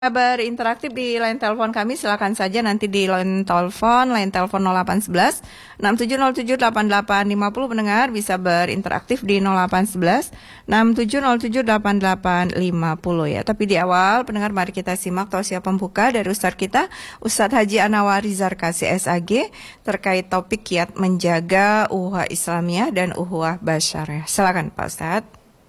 Berinteraktif di line telepon kami, silakan saja nanti di line telepon 0811 67078850. Pendengar bisa berinteraktif di 0811 67078850 ya. Tapi di awal pendengar, mari kita simak tausiah pembuka dari Ustadz kita, Ustadz Haji Anawari Zarkasi SAG, terkait topik kiat menjaga ukhuwah Islamiyah dan ukhuwah basyariah. Silakan Pak Ustadz.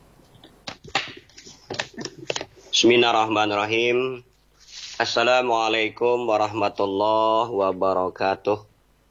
Bismillahirrahmanirrahim. Assalamualaikum warahmatullahi wabarakatuh.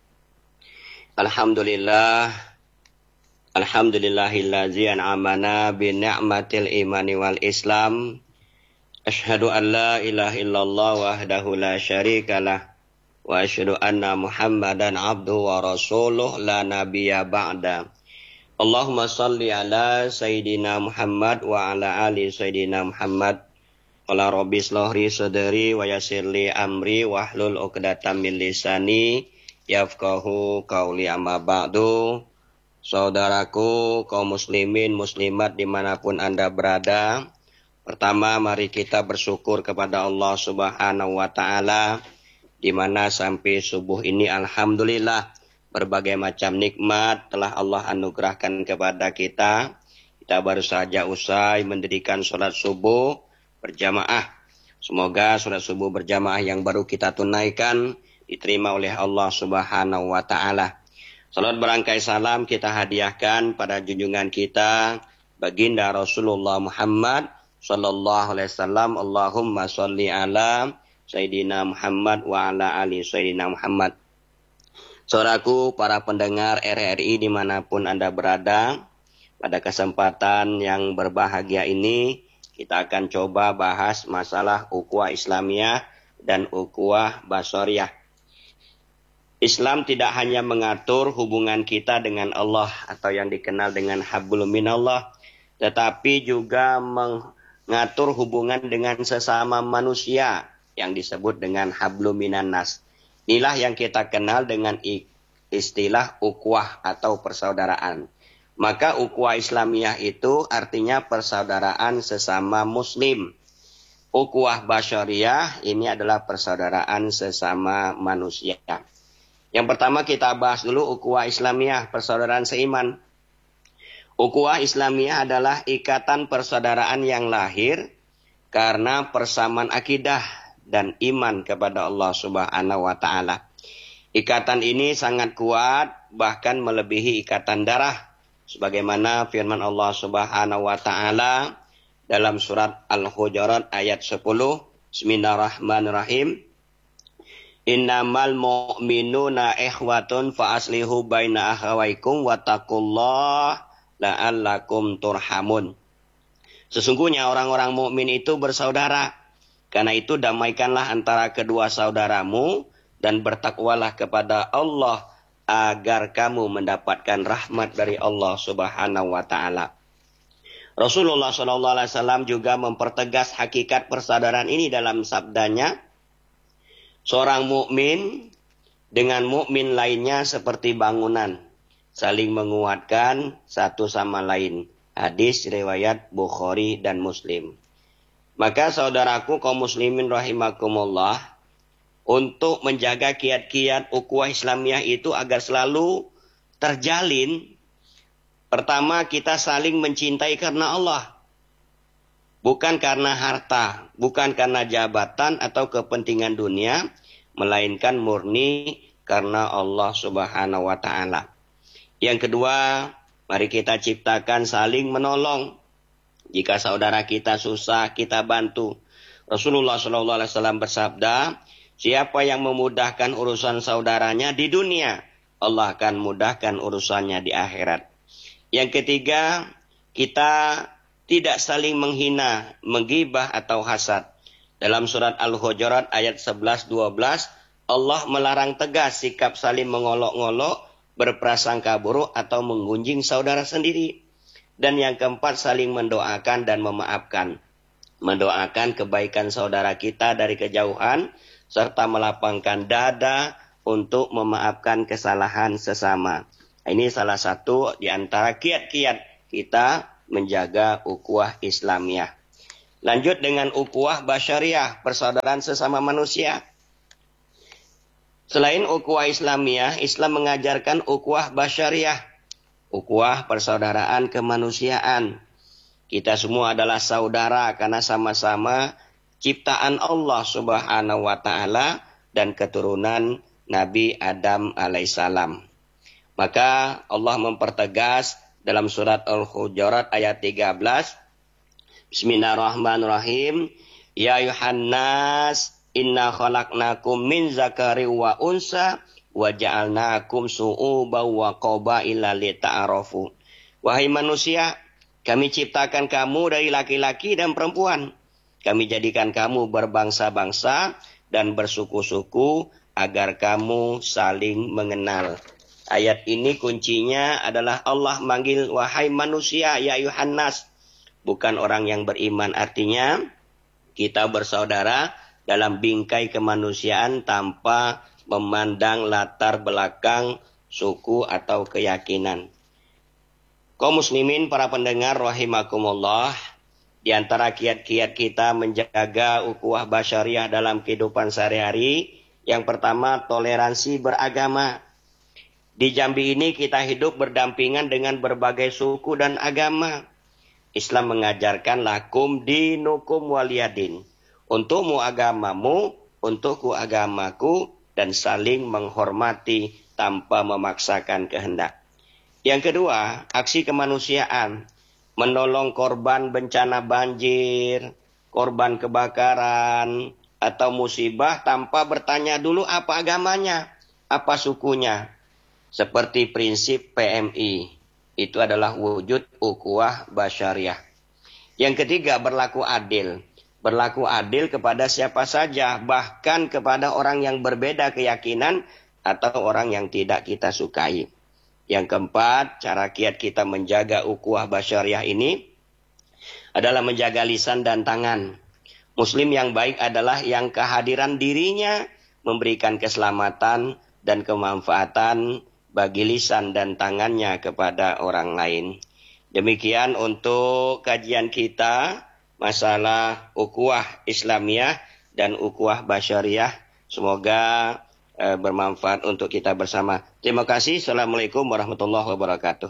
Alhamdulillahillazi an'amana bi ni'matil imani wal islam. Asyhadu an la ilaha illallah wahdahu la syarikalah wa asyhadu anna Muhammadan abduhu wa rasuluh la nabiyya ba'da. Allahumma salli ala Sayyidina Muhammad wa ala ali Sayyidina Muhammad. Qala rabbi shlahli sadri wa yassirli amri wahlul 'uqdatam min lisani yafqahu qawli, amma ba'du. Saudaraku kaum muslimin muslimat dimanapun Anda berada, pertama mari kita bersyukur kepada Allah Subhanahu wa taala, di mana sampai subuh ini alhamdulillah berbagai macam nikmat telah Allah anugerahkan kepada kita. Kita baru saja usai mendirikan sholat subuh berjamaah. Semoga sholat subuh berjamaah yang baru kita tunaikan diterima oleh Allah Subhanahu wa taala. Salat berangkai salam kita hadiahkan pada junjungan kita baginda Rasulullah Muhammad sallallahu alaihi wasallam. Allahumma shalli ala Sayyidina Muhammad wa ala ali Sayyidina Muhammad. Saudaraku para pendengar RRI dimanapun Anda berada, pada kesempatan yang berbahagia ini kita akan coba bahas masalah ukhuwah Islamiyah dan ukhuwah basyariah. Islam tidak hanya mengatur hubungan kita dengan Allah atau yang dikenal dengan hablum minallah, tetapi juga mengatur hubungan dengan sesama manusia yang disebut dengan hablum minannas. Inilah yang kita kenal dengan istilah ukhuwah atau persaudaraan. Maka ukhuwah Islamiyah itu artinya persaudaraan sesama muslim. Ukhuwah basyariah ini adalah persaudaraan sesama manusia. Yang pertama kita bahas dulu ukhuwah Islamiyah, persaudaraan seiman. Ukhuwah Islamiyah adalah ikatan persaudaraan yang lahir karena persamaan akidah dan iman kepada Allah Subhanahu wa taala. Ikatan ini sangat kuat, bahkan melebihi ikatan darah. Sebagaimana firman Allah Subhanahu wa taala dalam surat Al-Hujurat ayat 10. Bismillahirrahmanirrahim. Innamal mu'minuna ikhwatun fa aslihu baina akhawaykum wattaqullaha la'allakum turhamun. Sesungguhnya orang-orang mukmin itu bersaudara. Karena itu damaikanlah antara kedua saudaramu dan bertakwalah kepada Allah agar kamu mendapatkan rahmat dari Allah Subhanahu wa taala. Rasulullah sallallahu alaihi wasallam juga mempertegas hakikat persaudaraan ini dalam sabdanya, seorang mukmin dengan mukmin lainnya seperti bangunan, saling menguatkan satu sama lain. Hadis riwayat Bukhari dan Muslim. Maka saudaraku kaum muslimin rahimakumullah, untuk menjaga kiat-kiat ukhuwah Islamiyah itu agar selalu terjalin, pertama kita saling mencintai karena Allah. Bukan karena harta, bukan karena jabatan atau kepentingan dunia, melainkan murni karena Allah Subhanahu wa taala. Yang kedua, mari kita ciptakan saling menolong. Jika saudara kita susah, kita bantu. Rasulullah SAW bersabda, siapa yang memudahkan urusan saudaranya di dunia, Allah akan mudahkan urusannya di akhirat. Yang ketiga, kita tidak saling menghina, menggibah atau hasad. Dalam surat Al-Hujurat ayat 11-12, Allah melarang tegas sikap saling mengolok-ngolok, berprasangka buruk atau menggunjing saudara sendiri. Dan yang keempat, saling mendoakan dan memaafkan. Mendoakan kebaikan saudara kita dari kejauhan, serta melapangkan dada untuk memaafkan kesalahan sesama. Ini salah satu di antara kiat-kiat kita menjaga ukhuwah Islamiyah. Lanjut dengan ukhuwah basyariah, persaudaraan sesama manusia. Selain ukhuwah Islamiyah, Islam mengajarkan ukhuwah basyariah, ukhuwah persaudaraan kemanusiaan. Kita semua adalah saudara karena sama-sama ciptaan Allah Subhanahu wa taala dan keturunan Nabi Adam alaihissalam. Maka Allah mempertegas dalam surat Al-Hujurat ayat 13. Bismillahirrahmanirrahim. Ya ayuhan nas, inna khalaqnakum min zakari wa unsa wa ja'alnakum su'uban wa qabaila lita'arafu. Wahai manusia, kami ciptakan kamu dari laki-laki dan perempuan. Kami jadikan kamu berbangsa-bangsa dan bersuku-suku agar kamu saling mengenal. Ayat ini kuncinya adalah Allah manggil wahai manusia, ya ayuhan nas. Bukan orang yang beriman. Artinya kita bersaudara dalam bingkai kemanusiaan tanpa memandang latar belakang, suku atau keyakinan. Kaum muslimin, para pendengar rahimakumullah, di antara kiat-kiat kita menjaga ukhuwah basyariah dalam kehidupan sehari-hari, yang pertama toleransi beragama. Di Jambi ini kita hidup berdampingan dengan berbagai suku dan agama. Islam mengajarkan lakum dinukum waliyadin. Untukmu agamamu, untukku agamaku, dan saling menghormati tanpa memaksakan kehendak. Yang kedua, aksi kemanusiaan. Menolong korban bencana banjir, korban kebakaran, atau musibah tanpa bertanya dulu apa agamanya, apa sukunya. Seperti prinsip PMI. Itu adalah wujud ukhuwah basyariah. Yang ketiga, berlaku adil. Berlaku adil kepada siapa saja, bahkan kepada orang yang berbeda keyakinan atau orang yang tidak kita sukai. Yang keempat, cara kiat kita menjaga ukhuwah basyariah ini adalah menjaga lisan dan tangan. Muslim yang baik adalah yang kehadiran dirinya memberikan keselamatan dan kemanfaatan bagi lisan dan tangannya kepada orang lain. Demikian untuk kajian kita masalah ukhuwah Islamiyah dan ukhuwah basyariah. Semoga bermanfaat untuk kita bersama. Terima kasih. Assalamualaikum warahmatullahi wabarakatuh.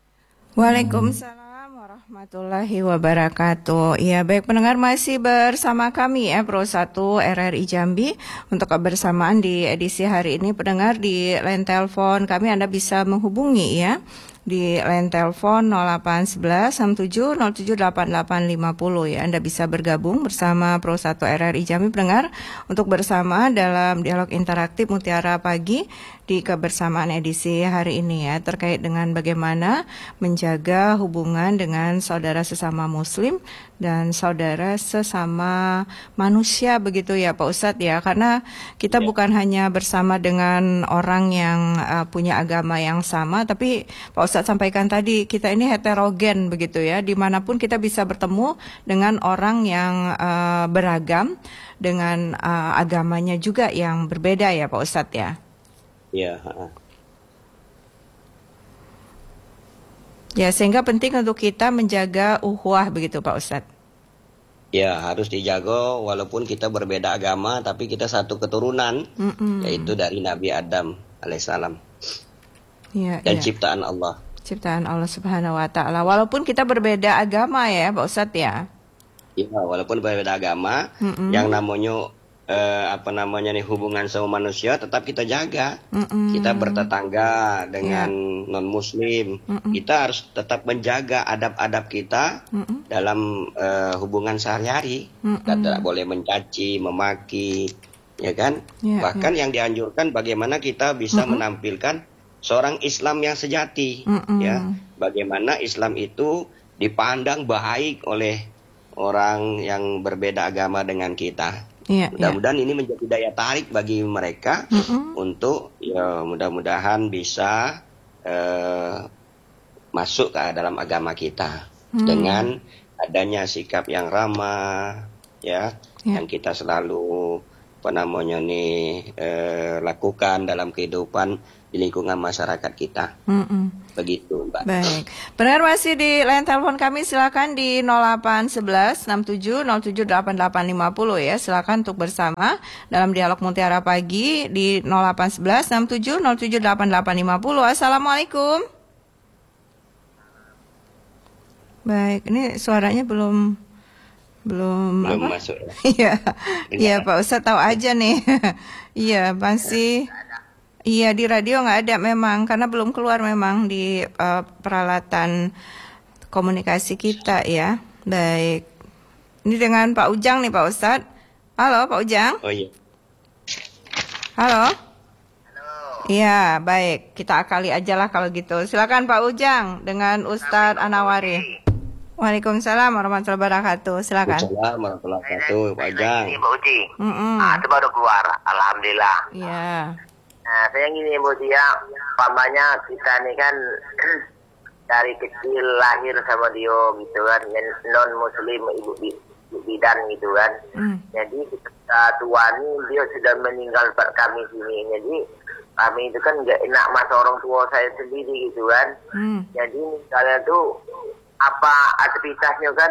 Waalaikumsalam warahmatullahi wabarakatuh. Ya, baik pendengar, masih bersama kami ya Pro 1 RRI Jambi untuk kebersamaan di edisi hari ini. Pendengar, di line telepon kami Anda bisa menghubungi ya di line telepon 0811 67 07 8850 ya. Anda bisa bergabung bersama Pro 1 RRI Jambi pendengar untuk bersama dalam dialog interaktif Mutiara Pagi di kebersamaan edisi hari ini ya, terkait dengan bagaimana menjaga hubungan dengan saudara sesama muslim dan saudara sesama manusia begitu ya Pak Ustadz ya, karena kita bukan hanya bersama dengan orang yang punya agama yang sama, tapi Pak Ustadz sampaikan tadi kita ini heterogen begitu ya, dimanapun kita bisa bertemu dengan orang yang beragam dengan agamanya juga yang berbeda ya Pak Ustadz ya. Ya. Ya, sehingga penting untuk kita menjaga ukhuwah begitu Pak Ustadz. Ya, harus dijaga walaupun kita berbeda agama, tapi kita satu keturunan, yaitu dari Nabi Adam alaihissalam. Ya, dan ciptaan Allah. Ciptaan Allah Subhanahu wa taala. Walaupun kita berbeda agama ya Pak Ustadz ya. Ya, walaupun berbeda agama, yang namanya hubungan sama manusia tetap kita jaga. Kita bertetangga dengan non muslim, kita harus tetap menjaga adab-adab kita dalam hubungan sehari-hari. Kita tidak boleh mencaci, memaki, ya kan? Bahkan yang dianjurkan bagaimana kita bisa menampilkan seorang Islam yang sejati, ya. Bagaimana Islam itu dipandang baik oleh orang yang berbeda agama dengan kita. Mudah-mudahan ini menjadi daya tarik bagi mereka untuk ya mudah-mudahan bisa masuk ke dalam agama kita dengan adanya sikap yang ramah, ya, yang kita selalu lakukan dalam kehidupan di lingkungan masyarakat kita. Begitu, Mbak. Baik. Benar, masih di line telepon kami, silakan di 0811 67 07 8850 ya. Silakan untuk bersama dalam dialog Mutiara Pagi di 0811 67 07 8850. Assalamualaikum. Baik, ini suaranya belum apa? Masuk. Iya. Iya, Pak Ustadz tahu aja nih. Iya, masih. Iya, di radio nggak ada memang, karena belum keluar memang di peralatan komunikasi kita ya. Baik. Ini dengan Pak Ujang nih Pak Ustadz. Halo Pak Ujang. Oh iya. Halo. Iya, baik. Kita akali aja lah kalau gitu. Silakan Pak Ujang dengan Ustadz Anawari. Waalaikumsalam warahmatullahi wabarakatuh. Silakan. Waalaikumsalam warahmatullahi wabarakatuh, Pak Ujang. Ini Mbak Uci. Itu baru keluar. Alhamdulillah. Iya. Nah, saya gini Bu Uci ya. Pamannya kita nih kan dari kecil lahir sama dia gitu kan. Non muslim ibu bidan gitu kan. Jadi ketika tua nih dia sudah meninggalkan kami sini. Jadi kami itu kan nggak enak masa orang tua saya sendiri gitu kan. Jadi misalnya tuh apa aktivitasnya kan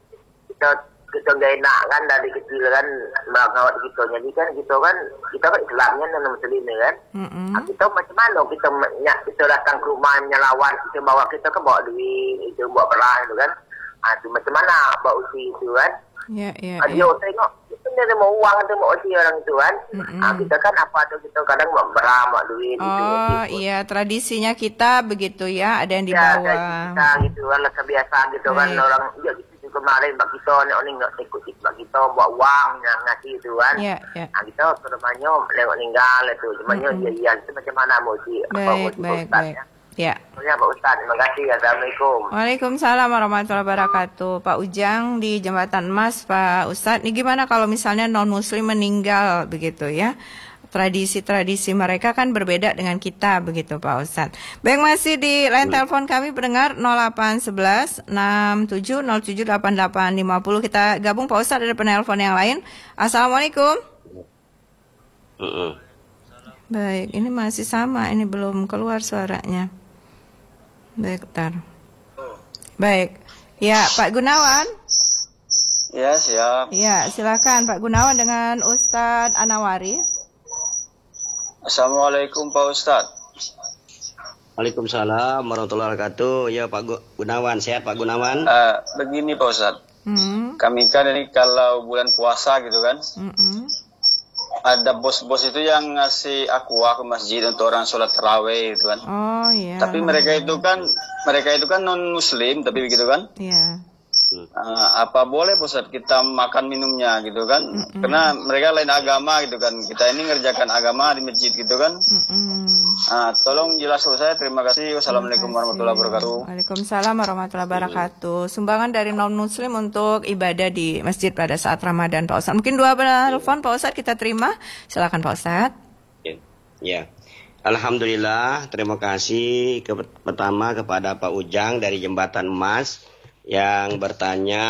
kita nggak enak kan dari kecil kan merawat kita. Jadi kan kita kan Islamnya non muslim kan. Kita macam mana kita datang ke rumah nyelawan, kita bawa duit itu bawa beras itu kan. Itu macam mana Mbak Uci itu kan. Dia tengok kita ada mau uang atau mau uci orang itu kan. Kita kan apa tuh kita kadang mau beras mau duit itu. Iya, tradisinya kita begitu ya, ada yang dibawa. Kita gitu kan biasa gitu kan orang ya gitu kemarin Mbak kita nih nggak ikut Mbak kita bawa uang ngasih itu kan. Kita namanya lewat ninggal itu cumanya dia itu macam mana mau uci apa baik. Ya. Ya Pak Ustadz, terima kasih. Assalamualaikum. Waalaikumsalam warahmatullahi wabarakatuh. Pak Ujang di Jembatan Emas, Pak Ustadz. Ini gimana kalau misalnya non-muslim meninggal begitu ya? Tradisi-tradisi mereka kan berbeda dengan kita begitu Pak Ustadz. Baik, masih di line telepon kami pendengar 0811 67 07 8850. Kita gabung Pak Ustadz, ada penelpon yang lain. Assalamualaikum. Baik, ini masih sama, ini belum keluar suaranya. Baik, bentar. Baik. Ya, Pak Gunawan. Ya, siap. Ya, silakan Pak Gunawan dengan Ustadz Anawari. Assalamualaikum Pak Ustadz. Waalaikumsalam warahmatullahi wabarakatuh. Ya Pak Gunawan, sehat Pak Gunawan? Begini Pak Ustadz. Kami kan ini kalau bulan puasa gitu kan. Ada bos-bos itu yang ngasih aqua ke masjid untuk orang sholat tarawih gitu kan. Oh iya. Tapi mereka itu kan non muslim tapi begitu kan. Iya. Apa boleh Ustaz kita makan minumnya gitu kan? Karena mereka lain agama gitu kan. Kita ini ngerjakan agama di masjid gitu kan. Tolong jelas saya. Terima kasih. Wassalamualaikum warahmatullahi wabarakatuh. Waalaikumsalam warahmatullahi wabarakatuh. Sumbangan dari non muslim untuk ibadah di masjid pada saat Ramadan Pak Ustadz. Mungkin 2 telepon Pak Ustadz kita terima. Silakan Pak Ustadz. Ya. Alhamdulillah, terima kasih pertama kepada Pak Ujang dari Jembatan Emas yang bertanya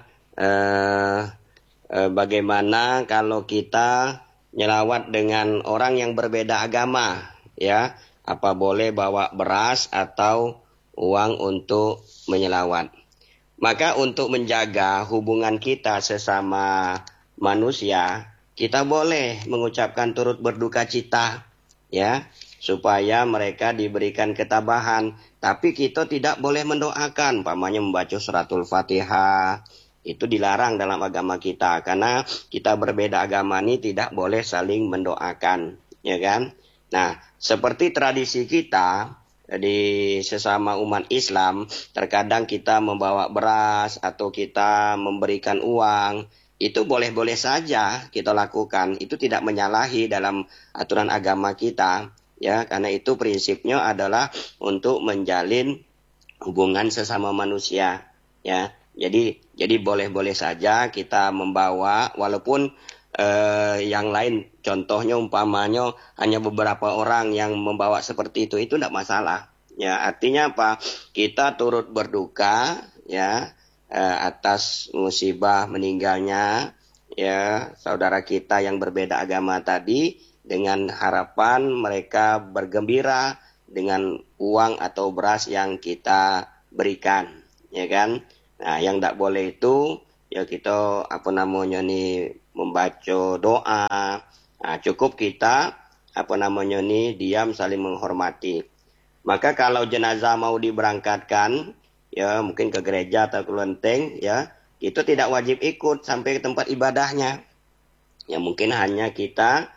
bagaimana kalau kita nyelawat dengan orang yang berbeda agama, ya, apa boleh bawa beras atau uang untuk menyelawat. Maka untuk menjaga hubungan kita sesama manusia, kita boleh mengucapkan turut berduka cita, ya, supaya mereka diberikan ketabahan. Tapi kita tidak boleh mendoakan, umpamanya membaca suratul Fatihah. Itu dilarang dalam agama kita, karena kita berbeda agama ini tidak boleh saling mendoakan, ya kan? Nah, seperti tradisi kita di sesama umat Islam, terkadang kita membawa beras atau kita memberikan uang, itu boleh-boleh saja kita lakukan. Itu tidak menyalahi dalam aturan agama kita. Ya, karena itu prinsipnya adalah untuk menjalin hubungan sesama manusia, ya. Jadi boleh-boleh saja kita membawa, walaupun yang lain, contohnya umpamanya hanya beberapa orang yang membawa seperti itu tidak masalah. Ya, artinya apa? Kita turut berduka, ya, atas musibah meninggalnya, ya saudara kita yang berbeda agama tadi dengan harapan mereka bergembira dengan uang atau beras yang kita berikan, ya kan? Nah, yang tidak boleh itu ya kita membaca doa. Nah, cukup kita diam saling menghormati. Maka kalau jenazah mau diberangkatkan, ya mungkin ke gereja atau ke kelenteng, ya itu tidak wajib ikut sampai ke tempat ibadahnya. Ya mungkin hanya kita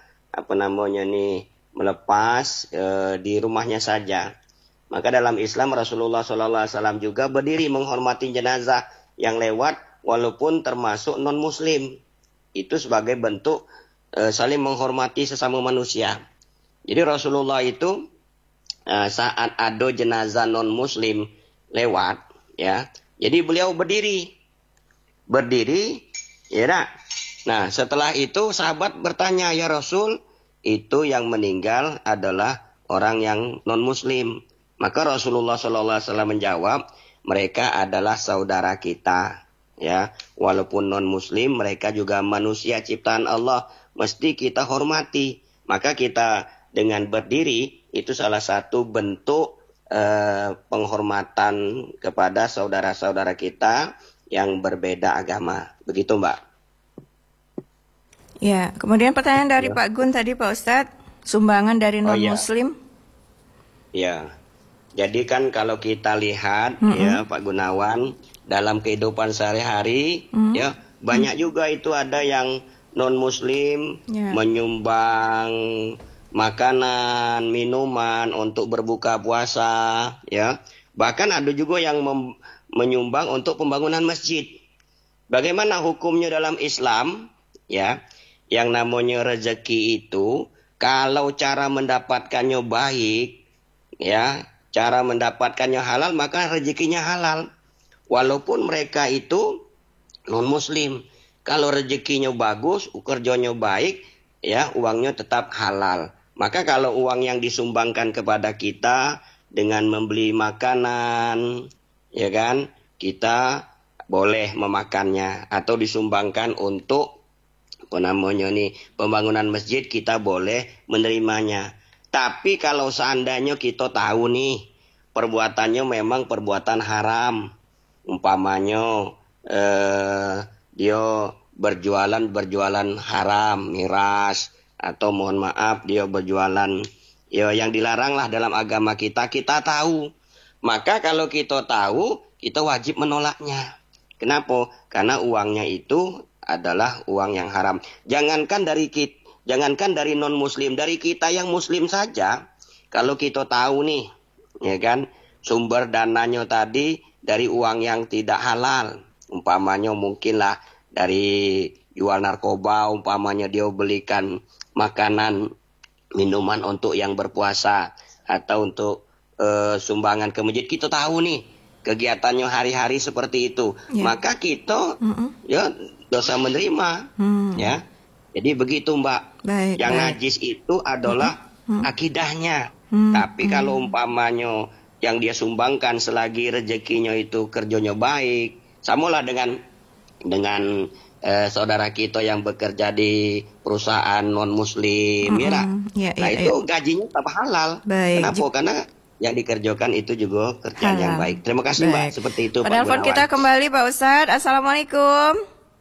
melepas di rumahnya saja. Maka dalam Islam Rasulullah SAW juga berdiri menghormati jenazah yang lewat walaupun termasuk non Muslim. Itu sebagai bentuk saling menghormati sesama manusia. Jadi Rasulullah itu saat ada jenazah non Muslim lewat, ya, jadi beliau berdiri, ya. Nah, setelah itu sahabat bertanya, ya Rasul, itu yang meninggal adalah orang yang non Muslim. Maka Rasulullah SAW menjawab, mereka adalah saudara kita, ya, walaupun non Muslim, mereka juga manusia ciptaan Allah, mesti kita hormati. Maka kita dengan berdiri itu salah satu bentuk penghormatan kepada saudara-saudara kita yang berbeda agama. Begitu, Mbak. Ya, kemudian pertanyaan dari Pak Gun tadi, Pak Ustadz, sumbangan dari non-Muslim. Ya, jadi kan kalau kita lihat ya Pak Gunawan, dalam kehidupan sehari-hari ya banyak juga itu ada yang non-Muslim menyumbang makanan, minuman untuk berbuka puasa, ya. Bahkan ada juga yang menyumbang untuk pembangunan masjid. Bagaimana hukumnya dalam Islam, ya? Yang namanya rezeki itu, kalau cara mendapatkannya baik, ya, cara mendapatkannya halal, maka rezekinya halal. Walaupun mereka itu non-Muslim. Kalau rezekinya bagus, kerjanya baik, ya, uangnya tetap halal. Maka kalau uang yang disumbangkan kepada kita dengan membeli makanan, ya kan, kita boleh memakannya, atau disumbangkan untuk pembangunan masjid, kita boleh menerimanya. Tapi kalau seandainya kita tahu nih perbuatannya memang perbuatan haram, umpamanya dia berjualan haram, miras, atau mohon maaf dia berjualan ya yang dilarang lah dalam agama kita tahu. Maka kalau kita tahu, kita wajib menolaknya. Kenapa? Karena uangnya itu adalah uang yang haram. Jangankan dari non Muslim, dari kita yang Muslim saja, kalau kita tahu nih, ya kan, sumber dananya tadi dari uang yang tidak halal, umpamanya mungkinlah dari jual narkoba, umpamanya dia belikan makanan, minuman untuk yang berpuasa, atau untuk sumbangan ke masjid, kita tahu nih kegiatannya hari-hari seperti itu, maka kita ya dosa menerima, ya. Jadi begitu, Mbak. Yang najis itu adalah akidahnya. Tapi kalau umpamanya yang dia sumbangkan selagi rezekinya itu kerjanya baik, samalah dengan saudara kita yang bekerja di perusahaan non Muslim, itu gajinya tetap halal. Kenapa? Karena yang dikerjakan itu juga kerjaan yang baik. Terima kasih, Mbak. Seperti itu, Pak Penelpon kita kembali, Pak Ustadz. Assalamualaikum.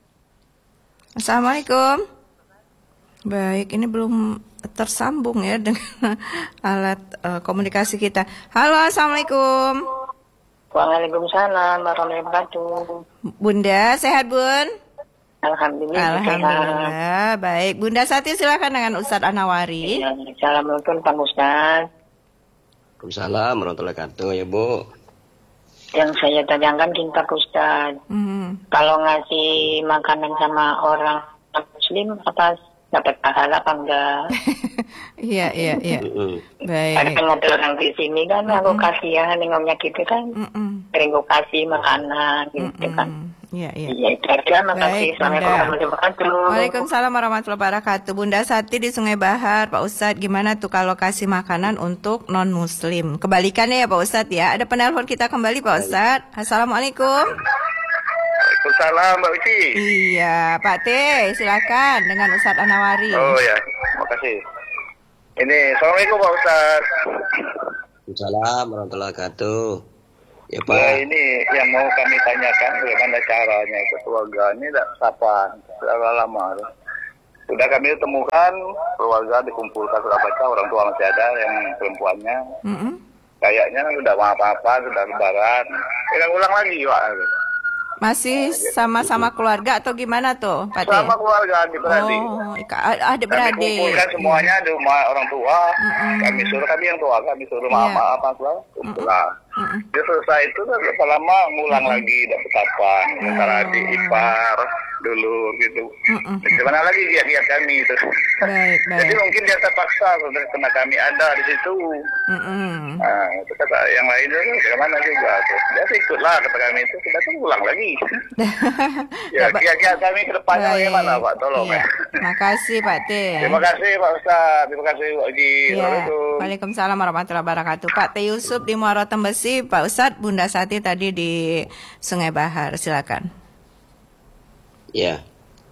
Baik, ini belum tersambung ya dengan alat komunikasi kita. Halo, assalamualaikum. Waalaikumsalam warahmatullahi wabarakatuh. Bunda, sehat, Bun? Alhamdulillah. Baik. Bunda Sati, silakan dengan Ustadz Anawari. Assalamualaikum Pak Ustadz. Waalaikumsalam warahmatullahi wabarakatuh, ya Bu. Yang saya tanyakan Pak Ustadz, kalau ngasih makanan sama orang Muslim, apa dapat pahala apa enggak? Iya. Baik. Kadang ada orang di sini kan, aku kasihan nengoknya gitu kan, sering aku kasih makanan gitu kan. Iya. Itu aja, makasih. Assalamualaikum warahmatullahi wabarakatuh. Waalaikumsalam warahmatullahi wabarakatuh. Bunda Sati di Sungai Bahar, Pak Ustadz, gimana tuh kalau kasih makanan untuk non-Muslim? Kebalikannya ya Pak Ustadz ya. Ada penelpon kita kembali, Pak Ustadz. Assalamualaikum. Waalaikumsalam Mbak Uci. Iya, Pak T, silakan dengan Ustadz Anawari. Oh ya, makasih. Ini, Assalamualaikum Pak Ustadz. Waalaikumsalam warahmatullahi wabarakatuh. Ya Pak. Ya, ini yang mau kami tanyakan bagaimana caranya keluarga ini sapa sudah lama. Sudah kami temukan keluarga dikumpulkan sudah baca, orang tua masih ada yang perempuannya. Kayaknya udah apa-apa, sudah lebaran. Ulang lagi Pak. Masih sama-sama keluarga atau gimana tuh, Pak T? Sama keluarga, adik-beradik. Oh, adik-beradik. Kami kumpulkan semuanya di rumah orang tua. Kami yang tua, kami suruh mama apa kumpulan. Dia selesai itu berapa lama ngulang lagi, dapat kapan. Antara adik, ipar, dulur gitu. Gimana lagi lihat kami itu. Baik. Jadi mungkin dia terpaksa karena kami ada di situ. Nah, itu kata yang lain itu bagaimana juga. Dia ikutlah kata kami itu, kita tuh ulang lagi. Ya, kiat-kiat kami ke depannya bagaimana Pak? Tolong ya. Makasih Pak T. Terima kasih Pak Ustaz. Terima kasih Pak Uji. Waalaikumsalam warahmatullahi wabarakatuh. Pak T Yusuf di Muara Tembesi, Pak Ustadz, Bunda Sati tadi di Sungai Bahar. Silakan. Ya.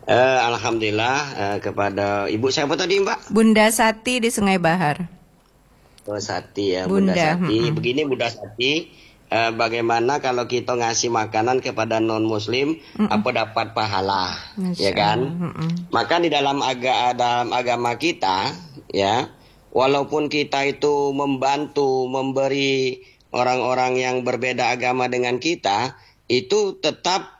Alhamdulillah kepada Ibu siapa tadi Mbak? Bunda Sati di Sungai Bahar. Oh Sati ya, Bunda Sati. Begini Bunda Sati, bagaimana kalau kita ngasih makanan kepada non muslim apa dapat pahala, ya kan? Maka di dalam agama kita ya, walaupun kita itu membantu memberi orang-orang yang berbeda agama dengan kita, itu tetap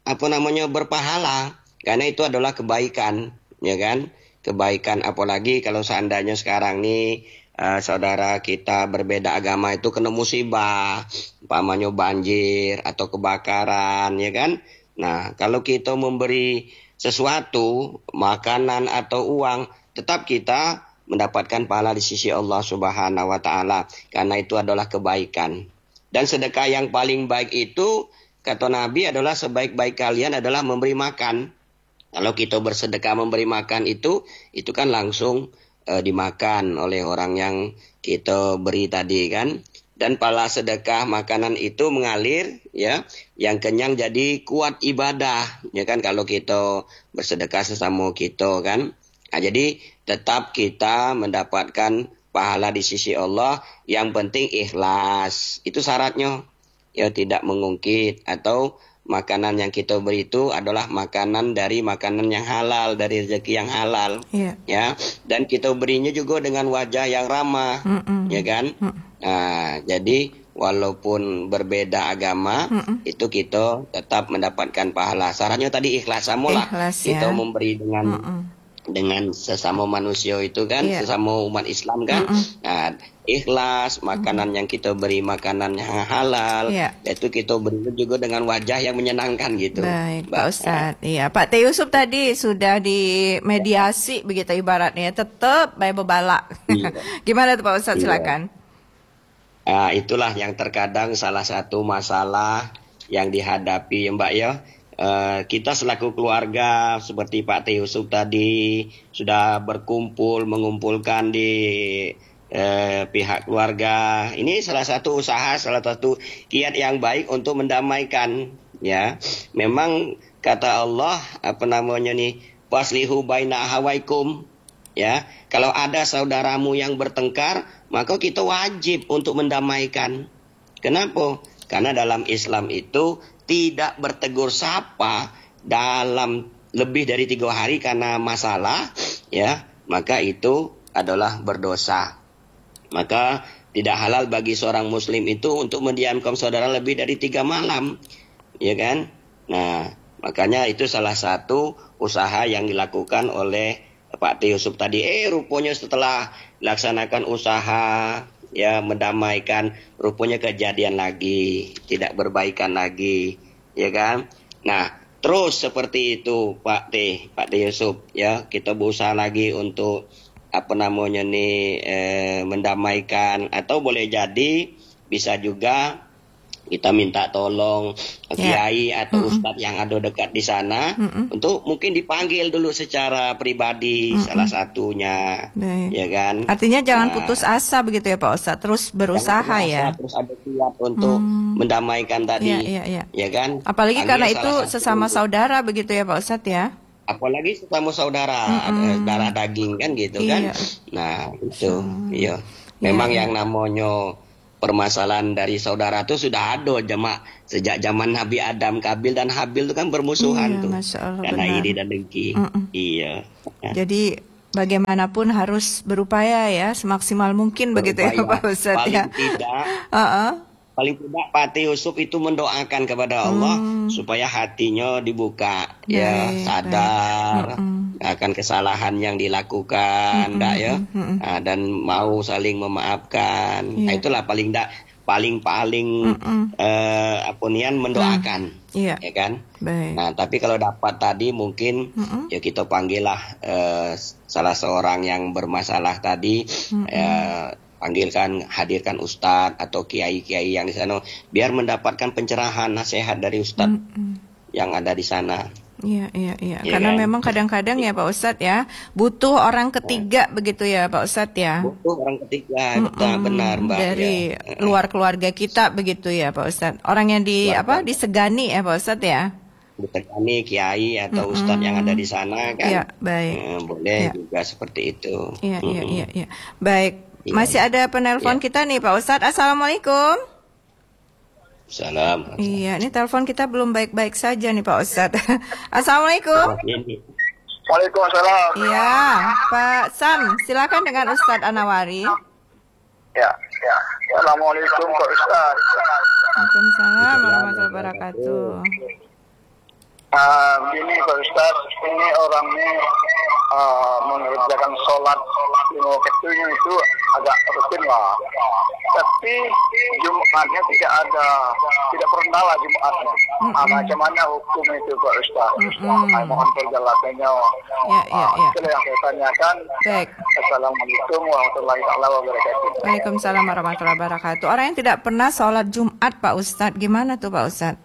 berpahala karena itu adalah kebaikan, ya kan? Kebaikan, apalagi kalau seandainya sekarang nih saudara kita berbeda agama itu kena musibah, umpamanya banjir atau kebakaran, ya kan? Nah, kalau kita memberi sesuatu, makanan atau uang, tetap kita mendapatkan pahala di sisi Allah Subhanahu wa taala karena itu adalah kebaikan. Dan sedekah yang paling baik itu kata Nabi adalah sebaik-baik kalian adalah memberi makan. Kalau kita bersedekah memberi makan itu kan langsung dimakan oleh orang yang kita beri tadi kan. Dan pahala sedekah makanan itu mengalir ya, yang kenyang jadi kuat ibadah ya kan kalau kita bersedekah sesama kita kan. Nah, jadi tetap kita mendapatkan pahala di sisi Allah, yang penting ikhlas. Itu syaratnya. Ya tidak mengungkit atau makanan yang kita beri itu adalah makanan dari makanan yang halal, dari rezeki yang halal, ya. Dan kita berinya juga dengan wajah yang ramah, ya kan. Nah, jadi walaupun berbeda agama, itu kita tetap mendapatkan pahala. Syaratnya tadi ikhlas, samulah kita memberi dengan sesama manusia itu kan, sesama umat Islam kan. Nah, ikhlas, makanan yang kita beri makanan yang halal, yaitu kita beri juga dengan wajah yang menyenangkan gitu. Baik, Pak Ustadz. Iya, Pak T Yusuf tadi sudah dimediasi begitu ibaratnya, tetap baik bebalak. Gimana tuh Pak Ustadz, silakan. Itulah yang terkadang salah satu masalah yang dihadapi Mbak ya. Kita selaku keluarga seperti Pak T Yusuf tadi sudah mengumpulkan di pihak keluarga. Ini salah satu usaha, salah satu kiat yang baik untuk mendamaikan ya. Memang kata Allah waslihu baina hawaikum ya. Kalau ada saudaramu yang bertengkar, maka kita wajib untuk mendamaikan. Kenapa? Karena dalam Islam itu tidak bertegur sapa dalam lebih dari 3 hari karena masalah, ya, maka itu adalah berdosa. Maka tidak halal bagi seorang muslim itu untuk mendiamkan saudara lebih dari 3 malam, ya kan? Nah, makanya itu salah satu usaha yang dilakukan oleh Pak T Yusuf tadi. Rupanya setelah laksanakan usaha ya mendamaikan, rupanya kejadian lagi, tidak berbaikan lagi, ya kan? Nah, terus seperti itu Pak T Yusuf ya, kita berusaha lagi untuk mendamaikan, atau boleh jadi bisa juga kita minta tolong kiai atau ustadz yang ada dekat di sana untuk mungkin dipanggil dulu secara pribadi salah satunya, ya kan? Artinya jangan putus asa begitu ya Pak Ustadz, terus berusaha ya. Terus ada niat untuk mendamaikan tadi, ya kan? Apalagi karena itu sesama saudara begitu ya Pak Ustadz ya. Apalagi sesama saudara, darah daging kan gitu kan. Nah itu, iya. Memang yang namanya permasalahan dari saudara itu sudah ada sejak zaman Nabi Adam, Kabil dan Habil itu kan bermusuhan tuh. Karena iri dan dengki. Iya. Jadi bagaimanapun harus berupaya ya semaksimal mungkin begitu ya Pak Ustadz ya. Paling tidak Pak Yusuf itu mendoakan kepada Allah supaya hatinya dibuka, ya sadar akan kesalahan yang dilakukan, dan mau saling memaafkan. Nah, itulah paling mendoakan, ya kan. Nah, tapi kalau dapat tadi mungkin ya kita panggillah salah seorang yang bermasalah tadi. Hadirkan ustadz atau kiai-kiai yang di sana biar mendapatkan pencerahan nasihat dari ustadz yang ada di sana. Iya. Karena memang kadang-kadang ya Pak Ustadz ya butuh orang ketiga begitu ya Pak Ustadz ya. Butuh orang ketiga, benar Mbak. Dari luar keluarga kita begitu ya Pak Ustadz. Orang yang disegani ya Pak Ustadz ya. Disegani kiai atau ustadz yang ada di sana kan. Iya, baik. Boleh juga seperti itu. Iya. Baik. Masih ada penelpon kita nih Pak Ustadz. Assalamualaikum. Salam. Iya, ini telepon kita belum baik-baik saja nih Pak Ustadz. Assalamualaikum. Waalaikumsalam. Iya, Pak Sam, silakan dengan Ustadz Anawari. Ya. Assalamualaikum Pak Ustadz. Waalaikumsalam warahmatullahi wabarakatuh. Begini Pak Ustadz, ini orang ini mengerjakan sholat lima waktunya itu agak rutin lah. Tapi Jumatnya tidak pernah lah Jumatnya. Macam mana hukum itu Pak Ustadz? Mohon penjelasannya. Itu yang saya tanyakan. Baik. Assalamualaikum warahmatullahi wabarakatuh. Waalaikumsalam warahmatullahi wabarakatuh. Orang yang tidak pernah sholat Jumat Pak Ustadz, gimana tuh Pak Ustadz?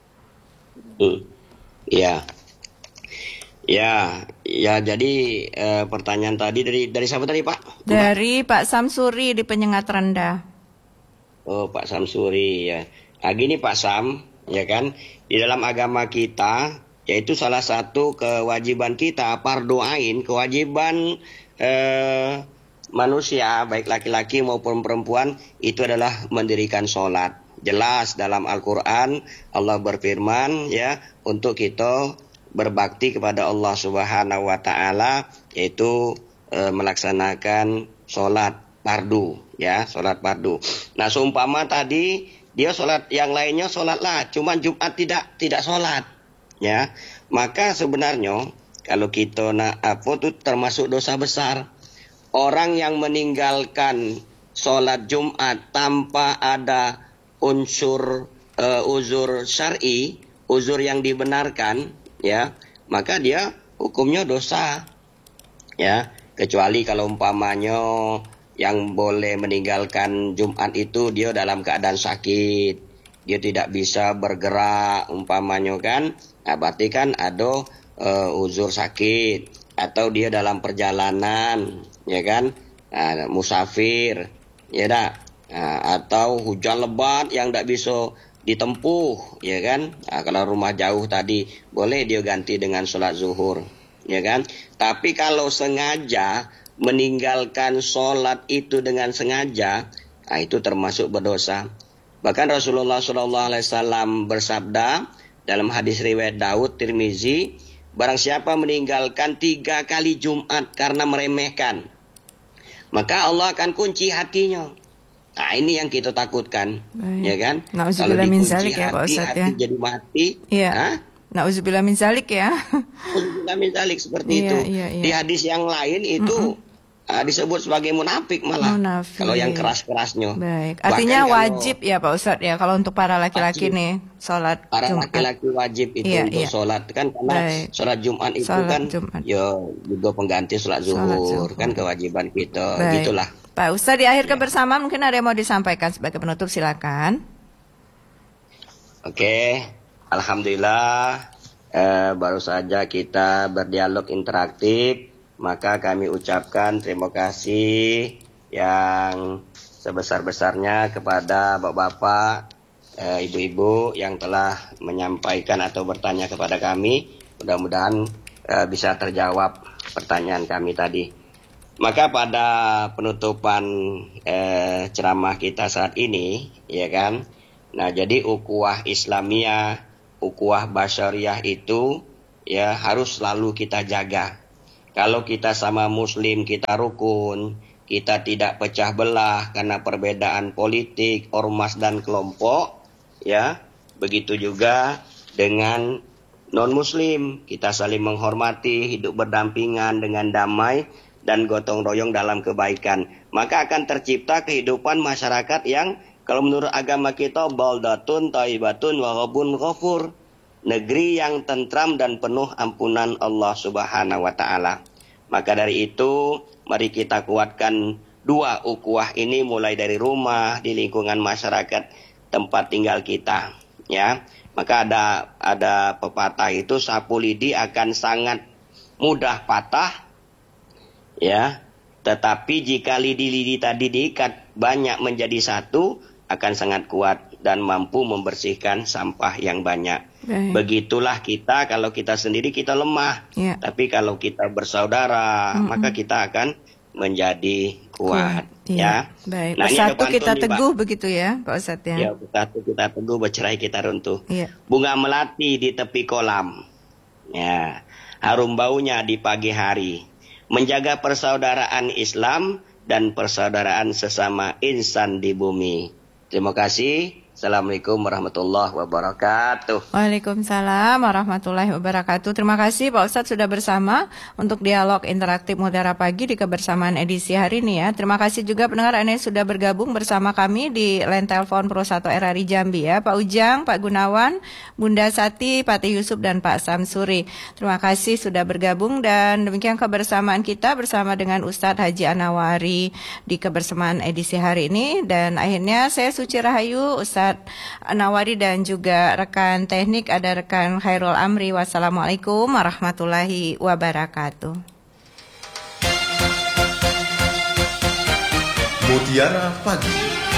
Ya. Jadi pertanyaan tadi dari siapa tadi Pak? Dari Pak Samsuri di Penyengat Rendah. Oh Pak Samsuri ya. Gini Pak Sam, ya kan? Di dalam agama kita, yaitu salah satu kewajiban kita, fardhu ain, kewajiban manusia baik laki-laki maupun perempuan itu adalah mendirikan sholat. Jelas dalam Al-Quran Allah berfirman ya untuk kita berbakti kepada Allah Subhanahu wa taala yaitu melaksanakan sholat fardu ya, sholat fardu. Nah, seumpama tadi dia sholat yang lainnya sholatlah, cuma Jumat tidak sholat ya. Maka sebenarnya kalau kita itu termasuk dosa besar. Orang yang meninggalkan sholat Jumat tanpa ada unsur uzur syar'i, uzur yang dibenarkan ya, maka dia hukumnya dosa ya, kecuali kalau umpamanya yang boleh meninggalkan Jumat itu dia dalam keadaan sakit, dia tidak bisa bergerak umpamanya kan, nah, berarti kan ada uzur sakit, atau dia dalam perjalanan ya kan, musafir ya dah. Atau hujan lebat yang tidak bisa ditempuh ya kan. Kalau rumah jauh tadi boleh dia ganti dengan sholat zuhur ya kan. Tapi kalau sengaja meninggalkan sholat itu dengan sengaja, itu termasuk berdosa. Bahkan Rasulullah SAW bersabda dalam hadis riwayat Daud Tirmizi, barang siapa meninggalkan 3 kali Jumat karena meremehkan, maka Allah akan kunci hatinya. Nah, ini yang kita takutkan, ya kan? Nauzubillah min zalik ya Pak Ustadz ya. Jadi mati. Iya. Nauzubillah min zalik ya. Nauzubillah min zalik seperti itu. Di hadis yang lain itu disebut sebagai munafik malah. Kalau yang keras-kerasnya. Baik. Artinya wajib ya Pak Ustadz ya kalau untuk para laki-laki nih sholat para Jumat. Laki-laki wajib itu untuk sholat kan, karena sholat Jumat itu kan ya juga pengganti sholat zuhur kan, kewajiban kita. Gitulah. Pak Ustadz, di akhir kebersamaan mungkin ada yang mau disampaikan sebagai penutup, silakan. Oke, alhamdulillah baru saja kita berdialog interaktif, maka kami ucapkan terima kasih yang sebesar-besarnya kepada bapak-bapak, ibu-ibu yang telah menyampaikan atau bertanya kepada kami. Mudah-mudahan bisa terjawab pertanyaan kami tadi. Maka pada penutupan ceramah kita saat ini, ya kan? Nah, jadi ukhuwah Islamiyah, ukhuwah Basyariyah itu ya harus selalu kita jaga. Kalau kita sama Muslim, kita rukun, kita tidak pecah belah karena perbedaan politik, ormas dan kelompok, ya. Begitu juga dengan non-Muslim, kita saling menghormati, hidup berdampingan dengan damai dan gotong royong dalam kebaikan. Maka akan tercipta kehidupan masyarakat yang kalau menurut agama kita baldatun thayyibatun wa rabbun ghafur, negeri yang tentram dan penuh ampunan Allah Subhanahu wa taala. Maka dari itu mari kita kuatkan dua ukhuwah ini mulai dari rumah, di lingkungan masyarakat tempat tinggal kita, ya. Maka ada pepatah itu, sapu lidi akan sangat mudah patah, ya. Tetapi jika lidi-lidi tadi diikat banyak menjadi satu, akan sangat kuat dan mampu membersihkan sampah yang banyak. Baik. Begitulah kita, kalau kita sendiri kita lemah. Ya. Tapi kalau kita bersaudara, maka kita akan menjadi kuat. Ya. Baik. Nah, bersatu kita teguh Pak. Begitu ya, Pak Ustadz ya. Ya, bersatu kita teguh, bercerai kita runtuh. Ya. Bunga melati di tepi kolam. Ya. Harum baunya di pagi hari. Menjaga persaudaraan Islam dan persaudaraan sesama insan di bumi. Terima kasih. Assalamualaikum warahmatullahi wabarakatuh. Waalaikumsalam warahmatullahi wabarakatuh. Terima kasih Pak Ustadz sudah bersama untuk dialog interaktif Mutiara Pagi di kebersamaan edisi hari ini ya. Terima kasih juga pendengar Anda sudah bergabung bersama kami di line telepon Pro 1 RRI Jambi ya. Pak Ujang, Pak Gunawan, Bunda Sati, Pak T. Yusuf dan Pak Samsuri. Terima kasih sudah bergabung dan demikian kebersamaan kita bersama dengan Ustadz Haji Anawari di kebersamaan edisi hari ini. Dan akhirnya saya Suci Rahayu, Ustadz Anawari dan juga rekan teknik ada rekan Khairul Amri. Wassalamualaikum warahmatullahi wabarakatuh. Mutiara Pagi.